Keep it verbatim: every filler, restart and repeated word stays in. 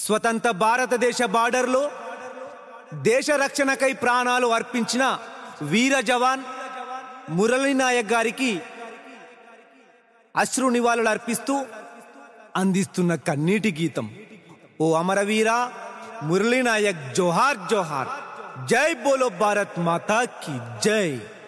స్వతంత్ర భారతదేశ బార్డర్లో దేశ రక్షణకై ప్రాణాలు అర్పించిన వీర జవాన్ మురళీ నాయక్ గారికి అశ్రు నివాళులు అర్పిస్తూ అందిస్తున్న కన్నీటి గీతం. ఓ అమరవీర మురళీ నాయక్ జోహార్ జోహార్. జై బోలో భారత్ మాతా కీ జై.